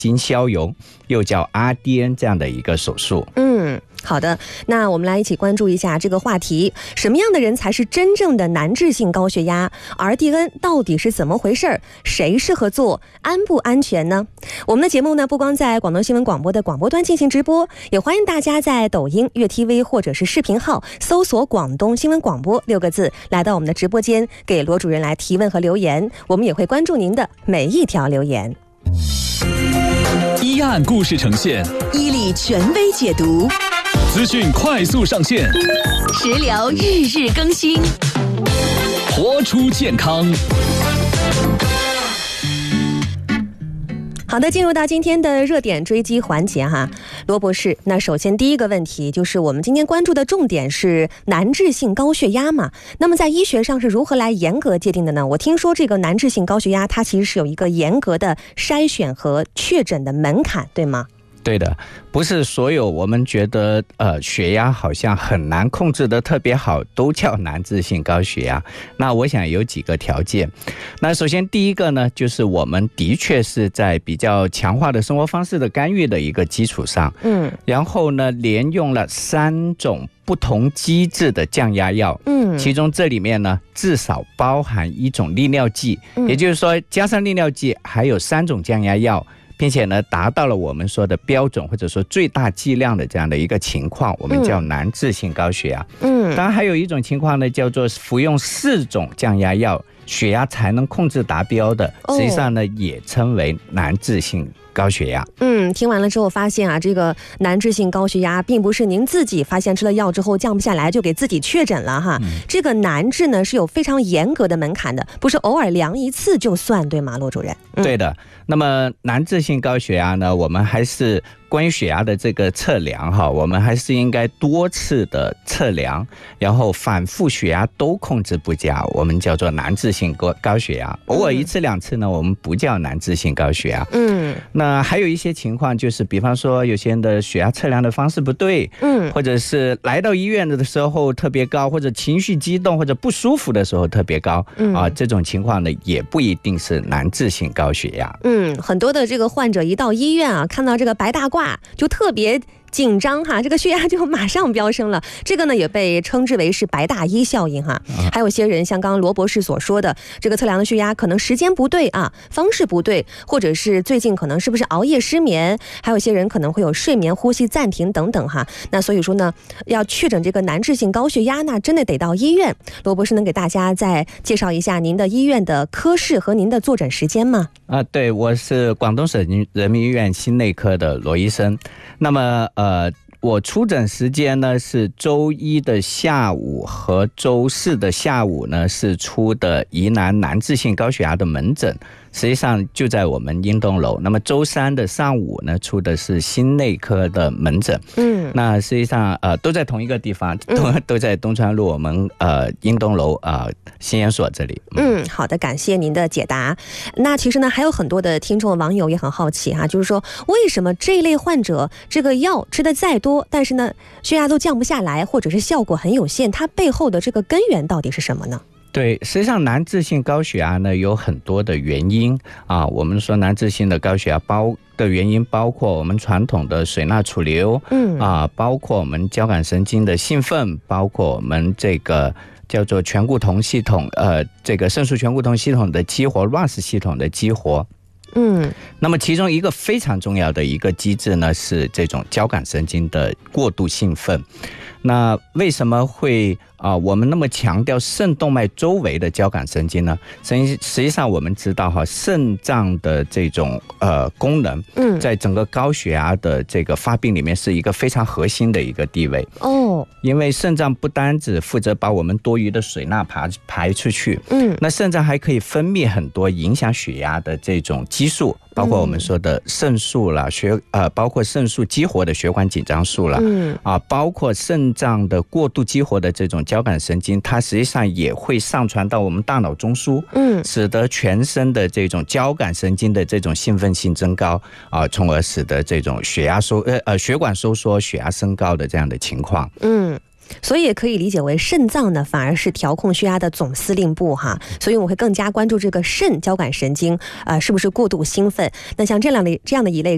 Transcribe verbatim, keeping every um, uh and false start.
经消融，又叫 R D N 这样的一个手术。 嗯，好的，那我们来一起关注一下这个话题，什么样的人才是真正的难治性高血压？ R D N 到底是怎么回事？谁适合做？安不安全呢？我们的节目呢，不光在广东新闻广播的广播端进行直播，也欢迎大家在抖音、悦 T V 或者是视频号搜索广东新闻广播六个字，来到我们的直播间，给罗主任来提问和留言，我们也会关注您的每一条留言。 一案故事呈现， 伊利权威解读， 资讯快速上线， 食疗日日更新， 活出健康。 好的，进入到今天的热点追击环节哈，罗博士，那首先第一个问题就是我们今天关注的重点是难治性高血压嘛？那么在医学上是如何来严格界定的呢？我听说这个难治性高血压它其实是有一个严格的筛选和确诊的门槛，对吗？ 对的，不是所有我们觉得呃血压好像很难控制的特别好都叫难治性高血压。那我想有几个条件。那首先第一个呢，就是我们的确是在比较强化的生活方式的干预的一个基础上，嗯，然后呢连用了三种不同机制的降压药，嗯，其中这里面呢至少包含一种利尿剂，嗯，也就是说加上利尿剂还有三种降压药，并且呢达到了我们说的标准或者说最大剂量的这样的一个情况，我们叫难治性高血压。嗯，当然还有一种情况呢，叫做服用四种降压药，血压才能控制达标的，实际上呢也称为难治性高血压。 嗯，听完了之后发现啊，这个难治性高血压并不是您自己发现吃了药之后降不下来就给自己确诊了哈。嗯、这个难治呢是有非常严格的门槛的，不是偶尔量一次就算，对吗，罗主任？ 嗯、对的。那么难治性高血压呢，我们还是关于血压的这个测量哈，我们还是应该多次的测量，然后反复血压都控制不佳，我们叫做难治性高血压。偶尔一次两次呢，我们不叫难治性高血压。嗯，那还有一些情况就是，比方说有些人的血压测量的方式不对，嗯，或者是来到医院的时候特别高，或者情绪激动或者不舒服的时候特别高，嗯啊，这种情况呢也不一定是难治性高血压。 嗯，很多的这个患者一到医院啊，看到这个白大褂就特别紧张哈，这个血压就马上飙升了，这个呢也被称之为是白大衣效应哈。还有些人像刚刚罗博士所说的，这个测量的血压可能时间不对啊，方式不对，或者是最近可能是不是熬夜失眠，还有些人可能会有睡眠呼吸暂停等等哈。那所以说呢，要确诊这个难治性高血压呢，真的得到医院。罗博士能给大家再介绍一下您的医院的科室和您的坐诊时间吗？ 啊，对，我是广东省人民医院心内科的罗医生。那么呃，我出诊时间呢是周一的下午和周四的下午呢是出的疑难难治性高血压的门诊，实际上就在我们英东楼。那么周三的上午呢出的是心内科的门诊，嗯，那实际上呃都在同一个地方，都、嗯、都在东川路我们呃英东楼呃新研所这里。 嗯，好的，感谢您的解答。那其实呢还有很多的听众网友也很好奇哈，就是说为什么这一类患者这个药吃的再多，但是呢血压都降不下来，或者是效果很有限，它背后的这个根源到底是什么呢？ 对，实际上难治性高血压呢有很多的原因啊。我们说难治性的高血压包的原因包括我们传统的水钠储留，嗯啊，包括我们交感神经的兴奋，包括我们这个叫做醛固酮系统，呃，这个肾素醛固酮系统的激活 ，R A S 系统的激活。嗯，那么其中一个非常重要的一个机制呢，是这种交感神经的过度兴奋。那为什么会啊、呃，我们那么强调肾动脉周围的交感神经呢？实际实际上我们知道哈，肾脏的这种呃功能，嗯，在整个高血压的这个发病里面是一个非常核心的一个地位哦。因为肾脏不单只负责把我们多余的水钠排排出去，嗯，那肾脏还可以分泌很多影响血压的这种激素。包括我们说的肾素啦，血呃，包括肾素激活的血管紧张素啦，嗯啊，包括肾脏的过度激活的这种交感神经，它实际上也会上传到我们大脑中枢，嗯，使得全身的这种交感神经的这种兴奋性增高啊，从而使得这种血压收呃呃血管收缩、血压升高的这样的情况，嗯。 所以也可以理解为肾脏呢反而是调控血压的总司令部哈，所以我会更加关注这个肾交感神经呃是不是过度兴奋。那像这样的这样的一类